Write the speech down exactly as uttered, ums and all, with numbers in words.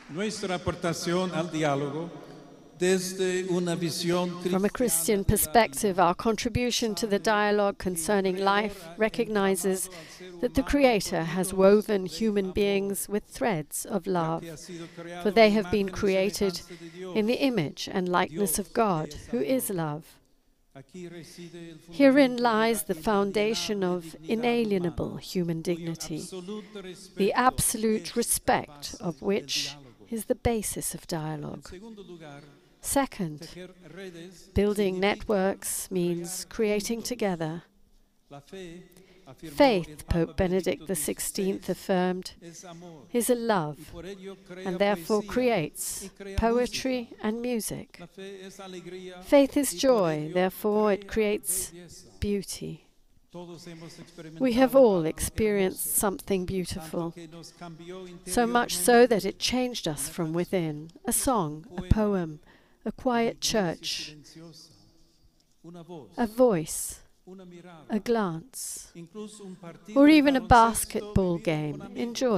Nuestra aportación al diálogo desde una visión From a Christian perspective, our contribution to the dialogue concerning life recognizes that the Creator has woven human beings with threads of love, for they have been created in the image and likeness of God, who is love. Herein lies the foundation of inalienable human dignity, the absolute respect of which is the basis of dialogue. Second, building networks means creating together. Faith, Pope Benedict the sixteenth affirmed, is a love, and therefore creates poetry and music. Faith is joy, therefore it creates beauty. We have all experienced something beautiful, so much so that it changed us from within, a song, a poem, a quiet church, a voice, a glance, or even a basketball game. Enjoy.